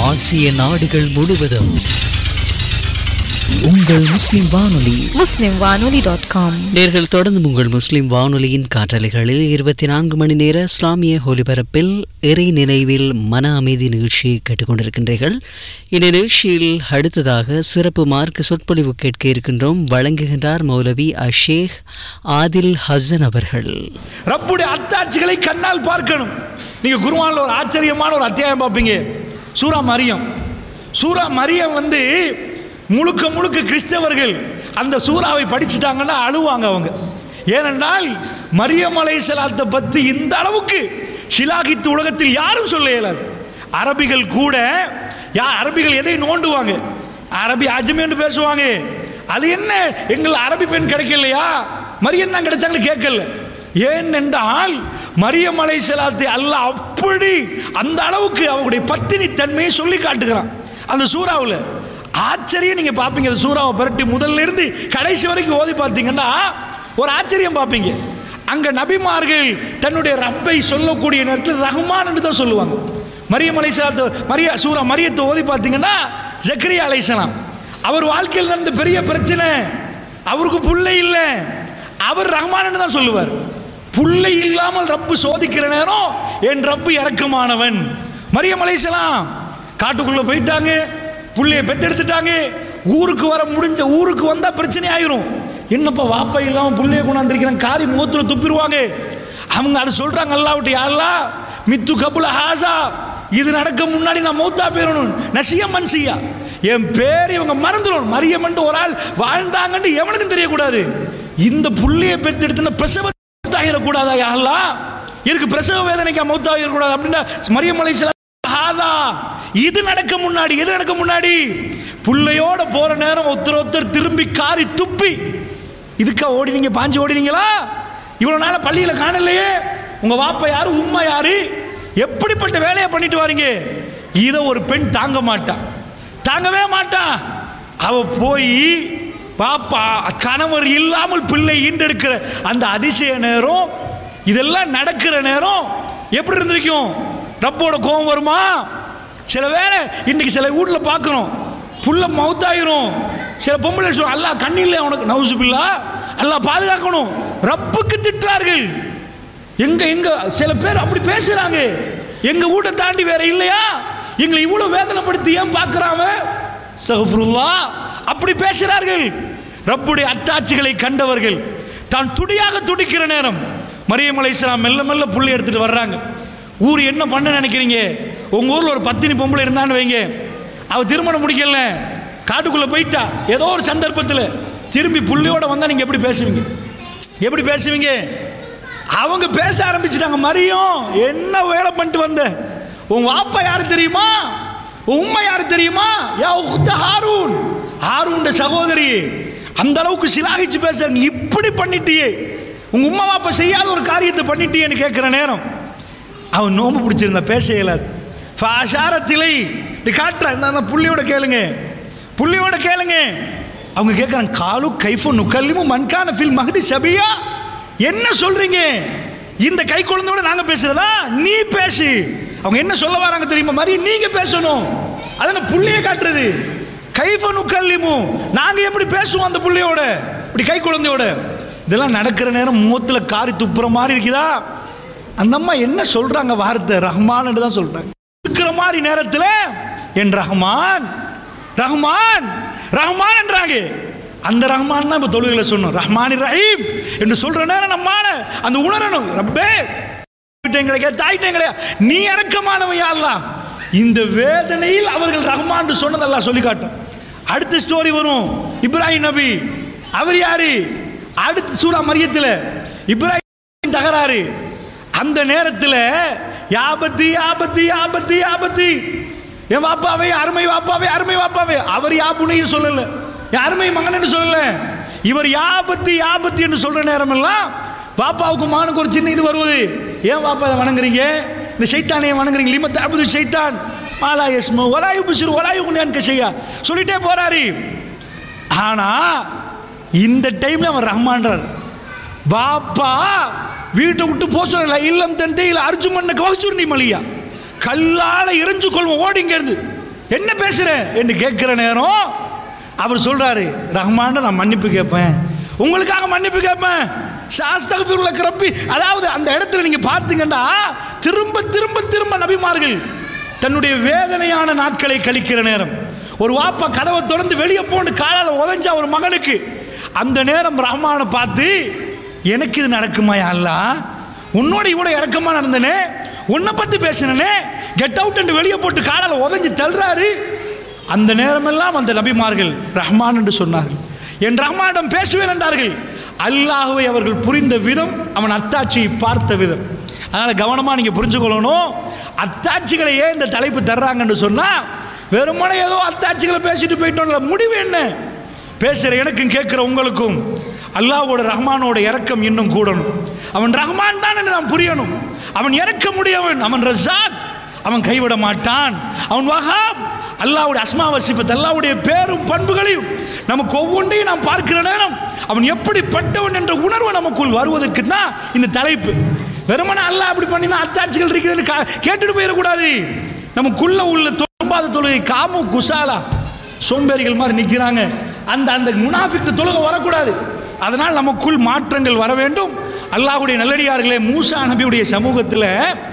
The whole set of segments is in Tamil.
ஆசிய நாடுகள் முழுவதும் உங்கள் முஸ்லிம் வானொலி muslimwanoli.com. நேர்கள் தொடர்ந்து உங்கள் முஸ்லிம் வானொலியின் காற்றலைகளில் 24 மணி நேர இஸ்லாமிய ஒலிபரப்பில் இறை நினைவில் மன அமைதி நிகழ்ச்சியை கேட்டுக்கொண்டிருக்கின்றீர்கள். இந்த நிகழ்ச்சியில் அடுத்ததாக சிறப்பு மார்க்க சொற்பொழிவு கேட்க இருக்கின்றோம். வழங்குகின்றார் மௌலவி அஷேக் ஆதில் ஹசன் அவர்கள். ரப்புடைய அத்தாட்சிகளை கண்ணால் பார்க்கணும். நீங்க குர்ஆன்ல ஒரு ஆச்சரியமான ஒரு அத்தியாயம் பார்ப்பீங்க. சூரா மரியம். சூரா மரியம் முழுக்க முழுக்க கிறிஸ்தவர்கள் அந்த சூறாவை படிச்சுட்டாங்கன்னா அழுவாங்க அவங்க. ஏனென்றால் மரியம் அலைஹிஸ்ஸலாத்தை பற்றி இந்த அளவுக்கு ஷிலாகித்து உலகத்தில் யாரும் சொல்ல இயலாது. அரபிகள் கூட அரபிகள் எதை நோண்டுவாங்க, அரபி அஜ்மீன்னு பேசுவாங்க. அது என்ன எங்கள் அரபி பெண் கிடைக்கலையா, மரியம் தான் கிடைச்சாங்கன்னு கேட்கல. ஏனென்றால் மரியம் அலைஹிஸ்ஸலாத்தை அல்லாஹ் அப்படி அந்த அளவுக்கு அவருடைய பத்தினி தன்மையை சொல்லி காட்டுகிறான் அந்த சூறாவில். ஆச்சரியம் நீங்க பார்ப்பீங்க. அந்த சூறாவை பரட்டி முதல்ல இருந்து கடைசி வரைக்கும் ஓதி பார்த்தீங்கன்னா ஒரு ஆச்சரியம் பார்ப்பீங்க. அங்க நபிமார்கள் தன்னுடைய ரப்பை சொல்லக்கூடிய நேரத்தில் ரஹ்மான் என்று தான் சொல்லுவாங்க. மரியம் அலைஹிஸ்ஸலாத்து சூரா மரியத்தை ஓதி பார்த்தீங்கன்னா ஜக்கரியா அலைஹிஸ்ஸலாம் அவர் வாழ்க்கையில் நடந்த பெரிய பிரச்சனை, அவருக்கு புள்ளை இல்லை, அவர் ரஹ்மான் என்று தான் சொல்லுவார். புள்ளை இல்லாமல் ரப்பு சோதிக்கிற நேரம் என் ரப்பு இறக்கமானவன். மரியம் அலைஹிஸ்ஸலாம் காட்டுக்குள்ள போயிட்டாங்க, புள்ளைய பெத்தெடுத்துட்டாங்க. ஊருக்கு வர முடிஞ்ச ஊருக்கு வந்தா பிரச்சனை ஆயிரும். என்னப்பா வாப்பா இல்லாம புள்ளைய கொண்டாந்துருக்கிறாங்க, காரி முகத்துல துப்பிடுவாங்க. அவங்க அதை சொல்றாங்க அல்லாஹ்விட்ட, யா அல்லாஹ் மித்து கபுல ஹாசா, இது நடக்க முன்னாடி நான் மௌத்தா போயிடணும். நசியா மன்சியா, என் பேர் இவங்க மறந்துடும். மரியமன் ஒரு ஆள் வாழ்ந்தாங்கன்னு எவனுக்கும் தெரியக்கூடாது. இந்த புள்ளைய பெத்தெடுத்துன பிரசவ ஆகிடக்கூடாதா யா அல்லாஹ், இதுக்கு பிரசவ வேதனைக்கா மௌத்தா ஆகிடக்கூடாது அப்படின்னா மரியம் அலைஹிஸ்ஸலாம் இது நடக்க முன்னாடி, எது நடக்க முன்னாடி, புள்ளையோட போற நேரம் ஒருத்தர் திரும்பி காரி துப்பி, இதுக்கா ஓடினீங்க, பாஞ்சு ஓடினீங்களா, இவ்வளவு நாள பள்ளியில காணலையே, உங்க வாப்பா யாரு, உம்மா யாரு, எப்படிப்பட்ட வேலையை பண்ணிட்டு வாரீங்க. இதை ஒரு பெண் தாங்க மாட்டா, தாங்கவே மாட்டா. அவ போய் பாப்பா கணவர் இல்லாமல் பிள்ளை ஈண்டெடுக்கிற அந்த அதிசய நேரம், இதெல்லாம் நடக்கிற நேரம் எப்படி இருந்திருக்கும்? ரப்போட கோபம் வருமா? சில வேளை இன்னைக்கு சில வீட்டில் பார்க்குறோம், புள்ள மவுத்தாயிரும். சில பொம்பளை சொல்லுவோம், அல்லாஹ் கண்ணில்லை உனக்கு, நவுசுபில்லா, அல்லாஹ் பாதுகாக்கணும், ரப்புக்கு திட்டுறார்கள். எங்க சில பேர் அப்படி பேசுறாங்க. எங்க வீட்டை தாண்டி வேற இல்லையா, எங்களை இவ்வளவு வேதனைப்படுத்தி ஏன் பார்க்கிறாங்க, அஸ்தக்ஃபிருல்லாஹ், அப்படி பேசுகிறார்கள். ரப்புடைய அத்தாட்சிகளை கண்டவர்கள் தான் துடியாக துடிக்கிற நேரம் மரியம் அலைஹிஸ்ஸலாம் மெல்ல மெல்ல புள்ளை எடுத்துட்டு வர்றாங்க. ஊர் என்ன பண்ண நினைக்கிறீங்க? உங்க ஊர்ல ஒரு பத்தினி பொம்பளை இருந்தான்னு வைங்க, அவ திருமணம் முடிக்கல, காட்டுக்குள்ள போயிட்டா, ஏதோ ஒரு சந்தர்ப்பத்தில் திரும்பி புள்ளையோட வந்தா நீங்க எப்படி பேசுவீங்க? எப்படி பேசுவீங்க? அவங்க பேச ஆரம்பிச்சுட்டாங்க, மரியம் என்ன வேலை பண்ணிட்டு வந்த, உங்க அப்பா யாரு தெரியுமா, உம்மா யாரு தெரியுமா, யா உக்த ஹாரூன், ஹாரூன் சகோதரி, அந்த அளவுக்கு சிலாகிச்சு பேசுறாங்க. இப்படி பண்ணிட்டியே, உங்க உம்மா அப்பா செய்யாத ஒரு காரியத்தை பண்ணிட்டியேன்னு கேட்கிற நேரம் அவன் நோம்பு பிடிச்சிருந்தா பேச இயலாது. ஃபாஷாரத்திலை காட்டுறான், புள்ளியோட கேளுங்க, புள்ளியோட கேளுங்க. அவங்க கேட்கறாங்க, காலு கைஃபு நுகல்லிமு மன்கான ஃபில் மஹதி ஷபியா, என்ன சொல்றீங்க, இந்த கை குழந்தையோட நாங்க பேசுறதா, நீ பேசு. அவங்க என்ன சொல்ல வராங்க தெரியுமா, மாதிரி நீங்க பேசணும், அதான் புள்ளைய காட்டுறது. கைஃபு நுகல்லிமு, நாங்க எப்படி பேசுவோம் அந்த புள்ளையோட, இப்படி கை குழந்தையோட. இதெல்லாம் நடக்கிற நேரம் முகத்துல காரி துப்புற மாதிரி இருக்குதா? அந்த அம்மா என்ன சொல்றாங்க, வார்த்தை ரஹ்மான் என்று தான் சொல்றாங்க. இருக்கிற மாதிரி நேரத்தில் என் ரஹ்மான் ரஹ்மான் ரஹ்மான் என்றாங்க. அந்த ரஹ்மான் தான் இப்ப தொழுகையில சொன்னோம், ரஹ்மான் ரஹீம் என்று சொல்ற நேரம் நம்மால அந்த உணரணும், ரப்பே தாயிட்டேன் கிடையாது, நீ இறக்கமானவன் யா அல்லாஹ். இந்த வேதனையில் அவர்கள் ரஹ்மான் சொன்னதெல்லாம் சொல்லி காட்டும். அடுத்த ஸ்டோரி வரும், இப்ராஹிம் நபி. அவர் யாரு? அடுத்த சூரா மரியத்தில் இப்ராஹிம் தகராறு. அந்த நேரத்தில் யாபத்தி யாபத்தி யாபத்தி யாபத்தி, என் வாப்பாவே அருமை வாப்பாவே அருமை வாப்பாவே, அவர் யாபுனையும் சொல்லல, அருமை மகன் சொல்லல, இவர் யாபத்தி யாபத்தி என்று சொல்ற நேரம் எல்லாம் பாப்பாவுக்கு மகனுக்கு ஒரு சின்ன இது வருவது, ஏன் பாப்பா வணங்குறீங்க, இந்த சைத்தானையை வணங்குறீங்க, லிமத் அபுது சைத்தான் மாலா யஸ்மு வலா யுப்சிரு வலா யுக்னியன் கஷையா சொல்லிட்டே போறாரு. ஆனா இந்த டைம்ல அவன் ரஹ்மான்றார். பாப்பா வீட்டை விட்டு போக சொல்லல, இல்லம் தந்தையில் அர்ஜுமன்னுக்கு வகுச்சுருணி மலியா, கல்லால எரிஞ்சு கொள்வோம், ஓடிங்க இருந்து என்ன பேசுற என்று கேட்கிற நேரம் அவர் சொல்றாரு, ரஹ்மான் நான் மன்னிப்பு கேட்பேன், உங்களுக்காக மன்னிப்பு கேட்பேன், சாஸ்தகபிருல்லக ரப்பி. அதாவது அந்த இடத்துல நீங்க பார்த்தீங்கன்னா திரும்ப திரும்ப திரும்ப நபிமார்கள் தன்னுடைய வேதனையான நாட்களை கழிக்கிற நேரம், ஒரு வாப்பா கதவை திறந்து வெளியே போன்னு காலால் உதஞ்சா ஒரு மகனுக்கு, அந்த நேரம் ரஹ்மானை பார்த்து எனக்கு இது நடக்குமா யா அல்லாஹ், உன்னோட இவ்வளவு இறக்கமா நடந்தனே, உன்னை பத்தி பேசினே, கெட் அவுட் என்று வெளியே போட்டு காலால் உதஞ்சி தள்ளுறாரு. அந்த நேரமெல்லாம் அந்த நபிமார்கள் ரஹ்மான் என்று சொன்னார்கள், என் ரஹ்மானிடம் பேசுவேன் என்றார்கள். அல்லாஹ்வை அவர்கள் புரிந்த விதம், அவன் அத்தாட்சியை பார்த்த விதம். அதனால கவனமா நீங்க புரிஞ்சுக்கொள்ளணும். அத்தாட்சிகளை ஏன் இந்த தலைப்பு தர்றாங்கன்னு சொன்னா, வெறுமனே ஏதோ அத்தாட்சிகளை பேசிட்டு போயிட்டோம்ல, முடிவு என்ன? பேசுற எனக்கும் கேட்கிற உங்களுக்கும் அல்லாஹ்வோட ரஹ்மானோட இரக்கம் இன்னும் கூடணும். அவன் ரஹ்மான் தான் என்று நாம் புரியணும். அவன் இறக்க முடியவன், அவன் ரஸாக், அவன் கைவிட மாட்டான், அவன் வஹாப். அல்லாஹ்வுடைய அஸ்மா வ சிஃபத், அல்லாஹ்வுடைய பேரும் பண்புகளையும் நமக்கு ஒவ்வொன்றையும் நாம் பார்க்கிற நேரம் அவன் எப்படிப்பட்டவன் என்ற உணர்வு நமக்குள் வருவதற்கு தான் இந்த தலைப்பு. வெறுமனே அல்லாஹ் அப்படி பண்ணினா அத்தாட்சிகள் இருக்குதுன்னு கேட்டுட்டு போயிடக்கூடாது. நமக்குள்ள உள்ள தொழும்பாத தொழுகை காமு குசாலா சோம்பேறிகள் மாதிரி நிற்கிறாங்க, அந்த அந்த முனாஃபிக் தொழுகை வரக்கூடாது. அதனால் நமக்குள் மாற்றங்கள் வர வேண்டும். அல்லாஹ்வுடைய நல்லடியார்களே, மூசா நபியுடைய சமூகத்தில்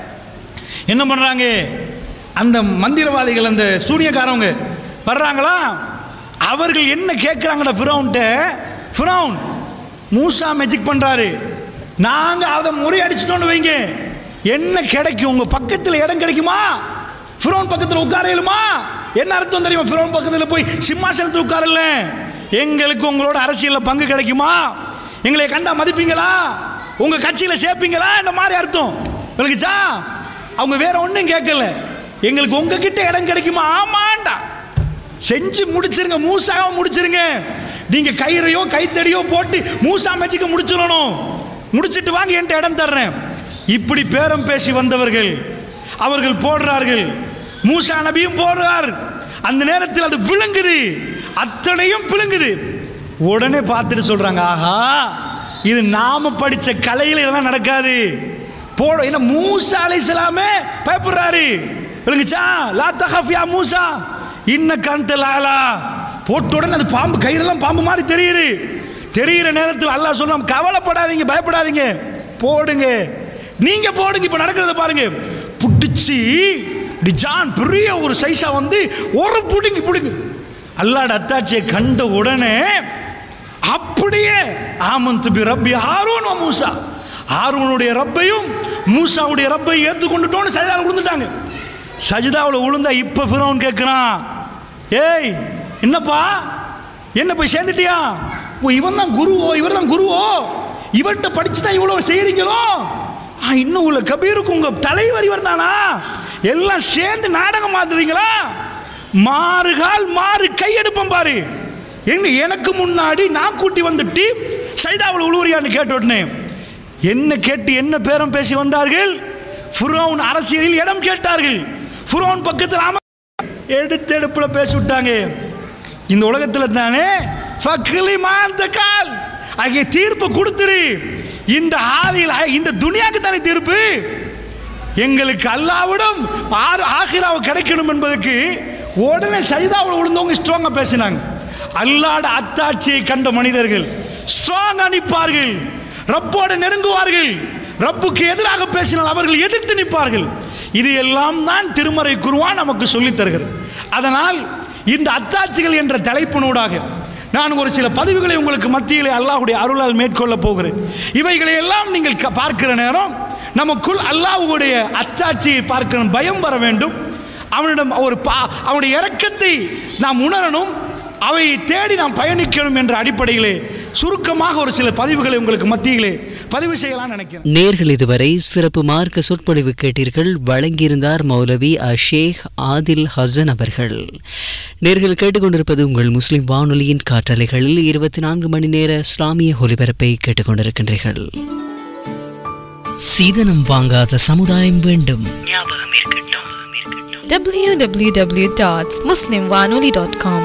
என்ன பண்ணுறாங்க, அந்த மந்திரவாதிகள், அந்த சூனியக்காரவங்க வர்றாங்களா, அவர்கள் என்ன கேட்குறாங்கடா ஃபிரௌன்ட்ட, ஃபிரௌன் மூசா மெஜிக் பண்ணுறாரு, நாங்கள் அதை முறியடிச்சிட்டோன்னு வைங்க, என்ன கிடைக்கும், உங்கள் பக்கத்தில் இடம் கிடைக்குமா, ஃபிரௌன் பக்கத்தில் உட்காரலுமா? என்ன அர்த்தம் தெரியுமா? ஃபிரௌன் பக்கத்தில் போய் சிம்மாசனத்தில் உட்காரல, எங்களுக்கு உங்களோட அரசியலில் பங்கு கிடைக்குமா, எங்களை கண்டா மதிப்பீங்களா, உங்கள் கட்சியில் சேர்ப்பீங்களா, இந்த மாதிரி அர்த்தம் விளக்குச்சா? அவங்க வேற ஒன்றும் கேட்கல, எங்களுக்கு உங்ககிட்ட இடம் கிடைக்குமா, ஆமாண்டா, செஞ்சு முடிச்சிருங்க, மூசாவை முடிச்சிருங்க, நீங்க கயிறையோ கைத்தடியோ போட்டு மூசா மேஜிக்க முடிச்சிடணும், முடிச்சிட்டு வாங்க என்கிட்ட இடம் தர்றேன். இப்படி பேரம் பேசி வந்தவர்கள் அவர்கள் போடுறார்கள், மூசா நபியும் போடுறார். அந்த நேரத்தில் அது விளங்குது, அத்தனையும் விளங்குது. உடனே பார்த்துட்டு சொல்றாங்க, ஆஹா, இது நாம படிச்ச கலையில் இதெல்லாம் நடக்காது போட. என்ன மூசா அலைஹிஸ்ஸலாமே பயப்படுறாரு, விளங்குச்சா? லா தகஃப் யா மூசா இன்னக அன்தல் ஆலா. போட்ட உடனே அது பாம்பு, கயிறெல்லாம் பாம்பு மாதிரி தெரியுது. தெரிகிற நேரத்தில் அல்லாஹ் சொல்றான், கவலைப்படாதீங்க, பயப்படாதீங்க, போடுங்க, நீங்க போடுங்க. இப்ப நடக்கிறத பாருங்க, புடிச்சு ஜான் பெரிய ஒரு சைஸா வந்து ஒரு புடுங்கி புடுங்கு. அல்லாஹ்வுடைய அத்தாட்சியை கண்ட உடனே அப்படியே ஆமன்து பி ரப்பி ஹாரூன் வ மூசா, ஹாரூனுடைய ரப்பையும் மூசாவுடைய ரப்பையும் ஏற்றுக்கொண்டுட்டோன்னு சஜிதாவில் விழுந்துட்டாங்க. சஜிதாவில் விழுந்தா இப்ப ஃபிரௌன் கேட்கிறான், ஏய் என்னப்பா, என்ன போய் சேர்ந்துட்டியா? இவன் தான் குருவோ, இவர் தான் குருவோ, இவர்கிட்ட படிச்சு தான் இவ்வளோ செய்கிறீங்களோ? இன்னும் உள்ள கபீருக்கு உங்க தலைவர் இவர் தானா? எல்லாம் சேர்ந்து நாடகம் மாத்துறீங்களா? மாறுகால் மாறு கையெடுப்பம் பாரு. எனக்கு முன்னாடி நான் கூட்டி வந்துட்டு சைதாவில் உழுவுறியான்னு கேட்ட உடனே என்ன கேட்டு என்ன பேரம் பேசி வந்தார்கள்? ஃபிரௌன் அரசியலில் இடம் கேட்டார்கள். ஃபிரௌன் பக்கத்தில் எடுத்தெடுப்புல பேசி விட்டாங்க. இந்த உலகத்தில் தானே ஃபக்லி மாந்தகால் ஆகிய தீர்ப்பு கொடுத்துரு. இந்த ஆதியில் இந்த துனியாவுக்கு தானே தீர்ப்பு. எங்களுக்கு அல்லாஹ்விடம் ஆகிராவை கிடைக்கணும் என்பதற்கு உடனே சைதாவில் விழுந்தவங்க ஸ்ட்ராங்கா பேசினாங்க. அல்லாஹ்வுடைய அத்தாட்சியை கண்ட மனிதர்கள் ஸ்ட்ராங்கா நிற்பார்கள், ரப்போடு நெருங்குவார்கள். ரப்புக்கு எதிராக பேசினால் அவர்கள் எதிர்த்து நிற்பார்கள். இது எல்லாம் தான் திருமறை குர்ஆன் நமக்கு சொல்லித் தருகிறது. அதனால் இந்த அத்தாட்சிகள் என்ற தலைப்பினூடாக நான் ஒரு சில பதிவுகளை உங்களுக்கு மத்தியிலே அல்லாஹ்வுடைய அருளால் மேற்கொள்ள போகிறேன். இவைகளை எல்லாம் நீங்கள் பார்க்கிற நேரம் நமக்குள் அல்லாஹ்வுடைய அத்தாட்சியை பார்க்கிற பயம் வர வேண்டும். அவனிடம் அவனுடைய இரக்கத்தை நாம் உணரணும், அவை தேடி நாம் பயணிக்கணும் என்ற அடிப்படையிலே சுருக்கமாக ஒரு சில பதிவுகளை உங்களுக்கு மத்தியிலே பதிவு செய்யலாம் நினைக்கிறேன். நேர்கள் இதுவரை சிறப்பு மார்க்க சொற்பொழிவு கேட்டீர்கள். வழங்கியிருந்தார் மௌலவி ஷேக் ஆதில் ஹசன் அவர்கள். நேர்கள் கேட்டுக்கொண்டிருப்பது உங்கள் முஸ்லிம் வானொலியின் காற்றலைகளில் 24 மணி நேர இஸ்லாமிய ஒலிபரப்பை கேட்டுக்கொண்டிருக்கின்றீர்கள். சீதனம் வாங்காத சமுதாயம் வேண்டும், ஞாபகம் இருக்கட்டும். www.muslimwanoli.com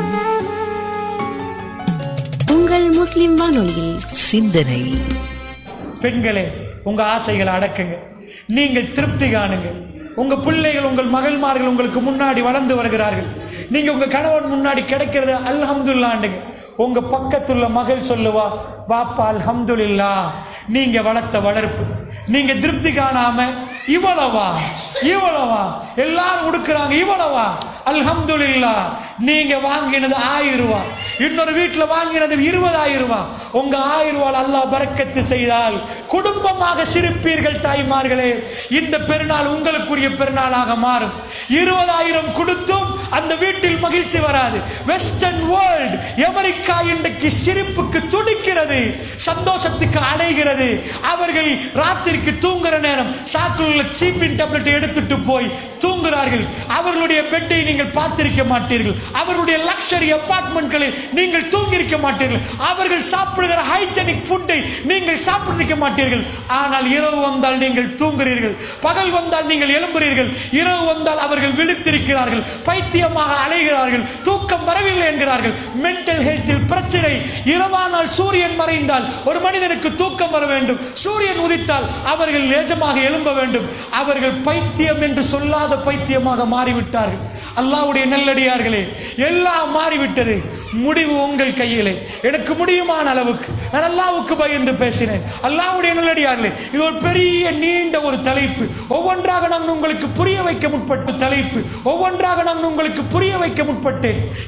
உங்கள் முஸ்லிம் வானொலியில் சிந்தனை. பெண்களே, உங்க ஆசைகளை அடக்குங்க, நீங்கள் திருப்தி காணுங்க. உங்க பிள்ளைகள், உங்கள் மகள்மார்கள் உங்களுக்கு முன்னாடி வளர்ந்து வருகிறார்கள். நீங்க உங்க கணவன் முன்னாடி கிடைக்கிறது அல்ஹம்துலில்லாஹ்ங்க. உங்க பக்கத்துள்ள மகள் சொல்லுவா, வாப்பா அல்ஹம்துலில்லாஹ், நீங்க வளர்த்த வளர்ப்பு, நீங்க திருப்தி காணாம இவ்வளவா எல்லாரும் உடுக்குறாங்க, இவ்வளவா அல்ஹம்துலில்லாஹ், நீங்க வாங்கினது 1000 ரூபாய், இன்னொரு வீட்டில் வாங்கினது 20,000 ரூபாய். உங்க 1000 ரூபாய் அல்லாஹ் பரக்கத்து செய்தால் குடும்பமாக சிரிப்பீர்கள். தாய்மார்களே, இந்த பெருநாள் உங்களுக்குரிய பெருநாளாக மாறும். 20,000 கொடுத்தும் அந்த வீட்டில் மகிழ்ச்சி வராது. வெஸ்டர்ன் வேர்ல்ட், அமெரிக்கா இன்றைக்கு சிரிப்புக்கு துடிக்கிறது, சந்தோஷத்துக்கு அடைகிறது. அவர்கள் ராத்திரிக்கு தூங்குற நேரம் சாக்குள்ள சீப்பின் டேப்லெட் எடுத்துட்டு போய் தூங்குகிறார்கள். அவர்களுடைய பெட்டை நீங்கள் பார்த்திருக்க மாட்டீர்கள். அவர்களுடைய லக்ஸரி அபார்ட்மெண்ட்களில் நீங்கள் தூங்கியிருக்க மாட்டீர்கள். அவர்கள் சாப்பிடுகிற ஹைஜெனிக் ஃபுட்டை நீங்கள் சாப்பிட்டிருக்க மாட்டீர்கள். ஆனால் இரவு வந்தால் நீங்கள் தூங்குகிறீர்கள், பகல் வந்தால் நீங்கள் எழும்புகிறீர்கள். இரவு வந்தால் அவர்கள் விழித்திருக்கிறார்கள், பைத்தியமாக அலைகிறார்கள், தூக்கம் வரவில்லை என்கிறார்கள். மென்டல் ஹெல்த்தில் பிரச்சனை. இரவானால் சூரியன் மறைந்தால் ஒரு மனிதனுக்கு தூக்கம் வர வேண்டும், சூரியன் உதித்தால் அவர்கள் நிஜமாக எழும்ப வேண்டும். அவர்கள் பைத்தியம் என்று சொல்லாத பைத்தியமாக மாறிவிட்டார்கள். அல்லாஹ்வுடைய நல்லடியார்களே, எல்லாம் மாறிவிட்டது. முடிவு உங்கள் கையிலே. எனக்கு முடியுமான அளவுக்கு நான் அல்லாஹ்வுக்கு பயந்து பேசினேன். அல்லாஹ்வுடைய நல்லடியார்களே, இது ஒரு பெரிய நீண்ட ஒரு தலைப்பு. ஒவ்வொன்றாக நான் உங்களுக்கு புரிய வைக்க முற்பட்ட தலைப்பு. ஒவ்வொன்றாக நான் உங்களுக்கு புரிய வைக்க முற்பட்டேன்.